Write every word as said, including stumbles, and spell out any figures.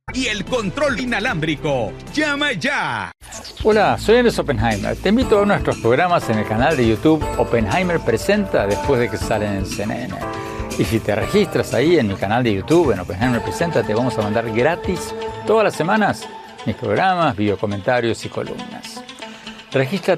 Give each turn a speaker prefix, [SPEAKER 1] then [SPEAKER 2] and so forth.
[SPEAKER 1] y el control inalámbrico. ¡Llama ya!
[SPEAKER 2] Hola, soy Andrés Oppenheimer. Te invito a ver nuestros programas en el canal de YouTube Oppenheimer Presenta después de que salen en C N N. Y si te registras ahí en mi canal de YouTube, en Oppenheimer Presenta, te vamos a mandar gratis todas las semanas mis programas, videocomentarios y columnas. Regístrate